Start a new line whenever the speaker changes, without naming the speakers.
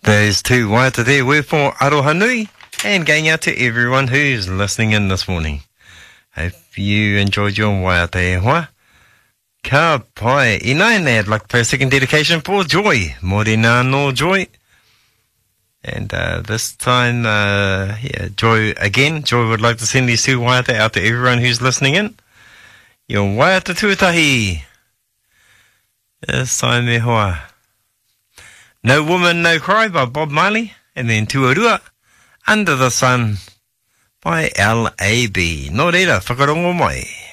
There's two waiata there. We're for Aroha Nui and going out to everyone who's listening in this morning. Hope you enjoyed your waiata e hoa. Ka pai. And I'd like to play a second dedication for Joy. Morena no Joy. And this time, Joy again. Joy would like to send these two waiata out to everyone who's listening in. Your waiata tuatahi. This time e hoa. No Woman, No Cry by Bob Marley. And then Tuarua, Under the Sun by L.A.B. Nō reira, whakarongo mai.